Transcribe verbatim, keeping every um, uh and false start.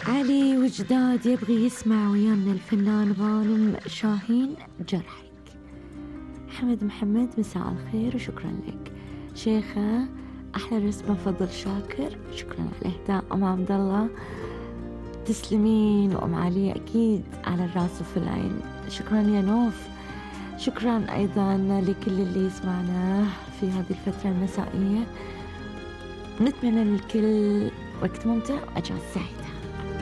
علي وجداد يبغي يسمع ويانا الفنان غانم شاهين جرحك. حمد محمد مساء الخير وشكرا لك. شيخة أحلى رسمة فضل شاكر شكرا على إهداء. أم عبد الله تسلمين. وأم علي أكيد على الراس وفي العين. شكرا يا نوف. شكرا أيضا لكل اللي يسمعنا في هذه الفترة المسائية. نتمنى للكل وقت ممتع وأجازة سعيدة.